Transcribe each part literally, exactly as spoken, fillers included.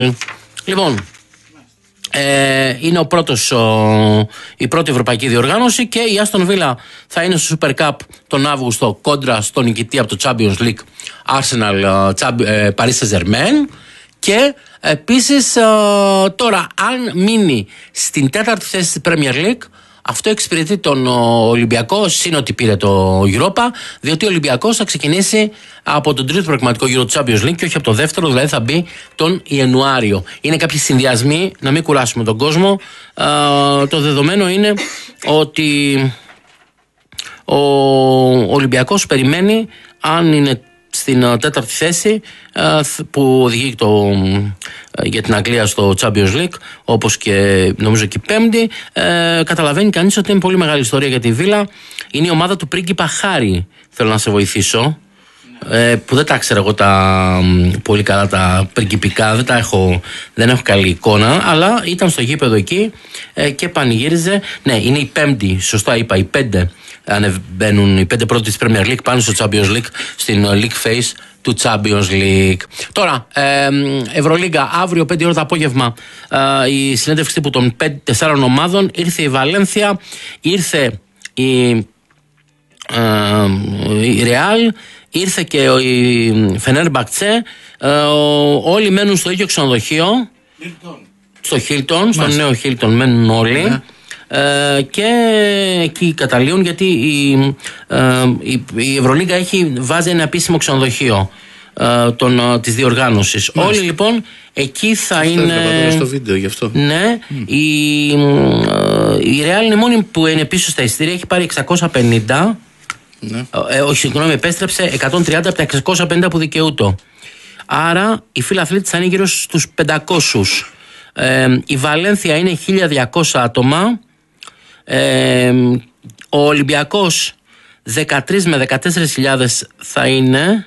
Λοιπόν, ε, είναι ο πρώτος, ο, η πρώτη ευρωπαϊκή διοργάνωση και η Aston Villa θα είναι στο Super Cup τον Αύγουστο κόντρα στον νικητή από το Champions League Arsenal ε, Paris Saint-Germain. Και επίσης ε, τώρα αν μείνει στην τέταρτη θέση της Premier League, αυτό εξυπηρετεί τον Ολυμπιακό, σύν ότι πήρε το Europa, διότι ο Ολυμπιακός θα ξεκινήσει από τον τρίτο προγραμματικό γύρο του Champions League και όχι από το δεύτερο, δηλαδή θα μπει τον Ιανουάριο. Είναι κάποιοι συνδυασμοί, να μην κουράσουμε τον κόσμο. Ε, το δεδομένο είναι ότι ο Ολυμπιακός περιμένει, αν είναι στην τέταρτη θέση που οδηγεί το, για την Αγγλία στο Champions League, όπως και νομίζω και η πέμπτη, ε, καταλαβαίνει κανείς ότι είναι πολύ μεγάλη ιστορία για τη Βίλα. Είναι η ομάδα του πρίγκιπα Χάρη. Θέλω να σε βοηθήσω, ε, που δεν τα ξέρω εγώ τα, πολύ καλά τα πριγκιπικά, δεν τα έχω, δεν έχω καλή εικόνα, αλλά ήταν στο γήπεδο εκεί ε, και πανηγύριζε. Ναι, είναι η πέμπτη, σωστά είπα, οι πέντε ανεβαίνουν, οι πέντε πρώτοι της Premier League πάνω στο Champions League, στην League Phase του Champions League. Τώρα, ε, Ευρωλίγκα, αύριο πέντε ώρα το απόγευμα, ε, η συνέντευξη τύπου των τεσσάρων ομάδων. Ήρθε η Βαλένθια, ήρθε η, ε, η Real, ήρθε και η Φενέρμπαχτσε. Ε, όλοι μένουν στο ίδιο ξενοδοχείο, Hilton. Στο Hilton, στο νέο Hilton μένουν όλοι. Yeah. Ε, και εκεί καταλήγουν, γιατί η, ε, η, η Ευρωλίγκα έχει βάζει ένα επίσημο ξενοδοχείο ε, των, ε, της διοργάνωσης. Μάλιστα. Όλοι λοιπόν εκεί θα αυτό είναι. Στο βίντεο γι' αυτό. Ναι, mm. η, ε, η Real είναι μόνη που είναι πίσω στα εισιτήρια, έχει πάρει εξακόσια πενήντα. Ναι. Ε, όχι, συγγνώμη, επέστρεψε εκατόν τριάντα από τα εξακόσια πενήντα που δικαιούτο. Άρα οι φιλαθλήτες θα είναι γύρω στους πεντακόσιους. Ε, η Βαλένθια είναι χίλια διακόσια άτομα. Ε, ο Ολυμπιακός δεκατρείς με δεκατέσσερις χιλιάδες θα είναι.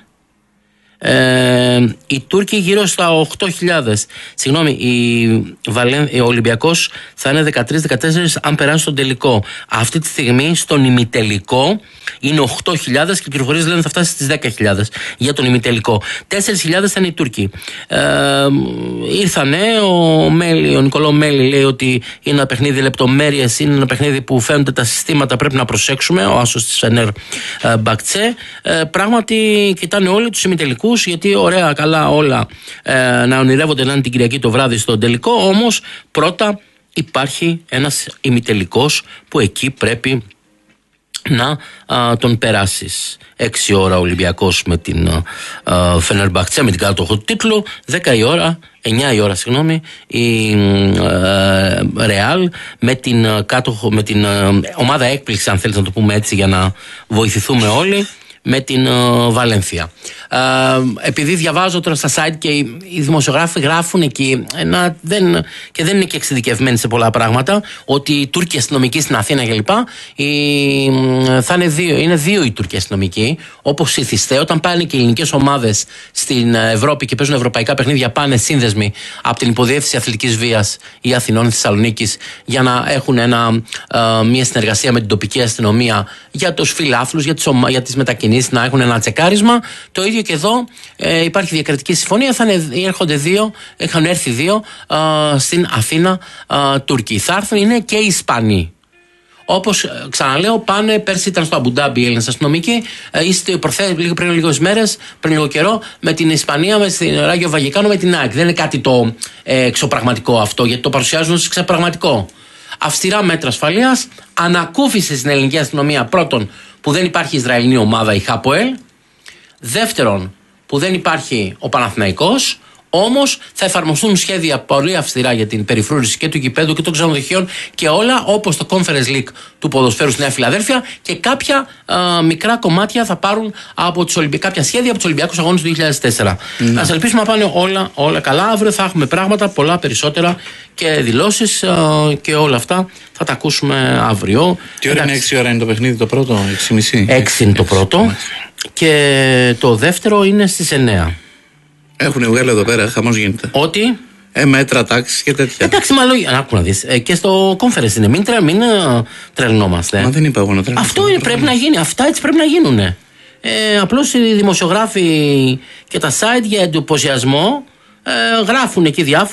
Ε, οι Τούρκοι γύρω στα οκτώ χιλιάδες. Συγγνώμη, η Βαλέν, ο Ολυμπιακός θα είναι δεκατρείς με δεκατέσσερις αν περάσει στον τελικό. Αυτή τη στιγμή στον ημιτελικό είναι οκτώ χιλιάδες και οι πληροφορίες λένε θα φτάσει στις δέκα χιλιάδες για τον ημιτελικό. τέσσερις χιλιάδες θα είναι οι Τούρκοι. Ε, ήρθανε, ο, Μέλη, ο Νικολό Μέλη λέει ότι είναι ένα παιχνίδι λεπτομέρειες, είναι ένα παιχνίδι που φαίνονται τα συστήματα, πρέπει να προσέξουμε. Ο άσος της Φενέρ ε, Μπαχτσέ. Ε, πράγματι κοιτάνε όλοι τους ημιτελικούς, γιατί ωραία καλά όλα ε, να ονειρεύονται να είναι την Κυριακή το βράδυ στον τελικό, όμως πρώτα υπάρχει ένας ημιτελικός που εκεί πρέπει να α, τον περάσεις. Έξι ώρα ο Ολυμπιακός με την Φενέρμπαχτσε, με την κάτοχο του τίτλου, δέκα η ώρα, εννιά η ώρα συγγνώμη, η Ρεάλ με την, κάτοχο, με την α, ομάδα έκπληξη, αν θέλεις να το πούμε έτσι για να βοηθηθούμε όλοι, με την uh, Βαλένθια. Uh, επειδή διαβάζω τώρα στα site και οι, οι δημοσιογράφοι γράφουν εκεί ένα, δεν, και δεν είναι και εξειδικευμένοι σε πολλά πράγματα, ότι οι Τούρκοι αστυνομικοί στην Αθήνα κλπ. Οι, θα είναι δύο, είναι δύο οι Τούρκοι αστυνομικοί, όπως ήθιστε. Όταν πάνε και οι ελληνικές ομάδες στην Ευρώπη και παίζουν ευρωπαϊκά παιχνίδια, πάνε σύνδεσμοι από την Υποδιεύθυνση Αθλητικής Βίας ή Αθηνών Θεσσαλονίκης για να έχουν ένα, uh, μια συνεργασία με την τοπική αστυνομία για τους φιλάθλους, για τις, ομα, για τις μετακινήσεις, να έχουν ένα τσεκάρισμα. Το ίδιο και εδώ ε, υπάρχει διακρατική συμφωνία. Θα είναι, έρχονται δύο, είχαν έρθει δύο ε, στην Αθήνα ε, Τούρκοι. Θα έρθουν είναι και οι Ισπανοί. Όπως ξαναλέω, πάνε, πέρσι ήταν στο Αμπουντάμπι οι Έλληνες αστυνομικοί, ε, είστε προχθές, πριν λίγες μέρες, πριν λίγο καιρό, με την Ισπανία, με την Ράγιο Βαγικάνο, με την ΑΕΚ. Δεν είναι κάτι το ε, εξωπραγματικό αυτό, γιατί το παρουσιάζουν ως ξεπραγματικό. Αυστηρά μέτρα ασφαλείας, ανακούφιση στην ελληνική αστυνομία, πρώτον, που δεν υπάρχει Ισραηλινή ομάδα, η ΧΑΠΟΕΛ. Δεύτερον, που δεν υπάρχει ο Παναθηναϊκός. Όμως θα εφαρμοστούν σχέδια πολύ αυστηρά για την περιφρούρηση και του γηπέδου και των ξενοδοχείων και όλα, όπως το Conference League του ποδοσφαίρου στη Νέα Φιλαδέλφια, και κάποια α, μικρά κομμάτια θα πάρουν από τους Ολυμπι... κάποια σχέδια από τους Ολυμπιακούς Αγώνες του δύο χιλιάδες τέσσερα. Mm. Ας ελπίσουμε να πάνε όλα, όλα καλά. Αύριο θα έχουμε πράγματα, πολλά περισσότερα και δηλώσεις α, και όλα αυτά θα τα ακούσουμε αύριο. Τι ώρα είναι, έξι ώρα είναι το παιχνίδι το πρώτο, έξι και μισή. έξι είναι το πρώτο και το δεύτερο είναι στις εννιά. Έχουν βγάλει εδώ πέρα, χαμός γίνεται. Ότι. Ε, μέτρα, τάξεις και τέτοια. Εντάξει, μα λόγια. Άκου να δεις. Ε, και στο conference είναι. Μην, τρε, μην uh, τρελνόμαστε. Μα δεν είπα εγώ να τρελνόμαστε. Αυτό είναι, πρέπει να γίνει. Αυτά έτσι πρέπει να γίνουν. Ε, απλώς οι δημοσιογράφοι και τα site για εντυπωσιασμό ε, γράφουν εκεί διάφορα.